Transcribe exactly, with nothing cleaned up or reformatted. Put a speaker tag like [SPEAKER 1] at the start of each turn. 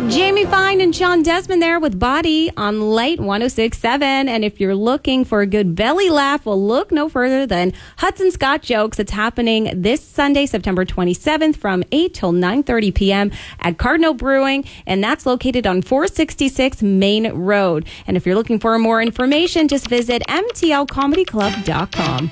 [SPEAKER 1] Jamie Fine and Sean Desmond there with Body on Light one oh six point seven. And if you're looking for a good belly laugh, well, look no further than Hudson Scott Jokes. It's happening this Sunday, September twenty-seventh from eight till nine thirty p.m. at Cardinal Brewing. And that's located on four sixty-six Main Road. And if you're looking for more information, just visit m t l comedy club dot com.